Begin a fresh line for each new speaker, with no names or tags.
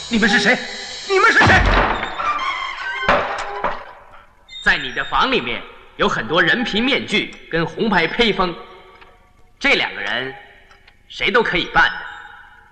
你们是谁？你们是谁？
在你的房里面有很多人皮面具跟红牌披风，这2个人谁都可以扮的。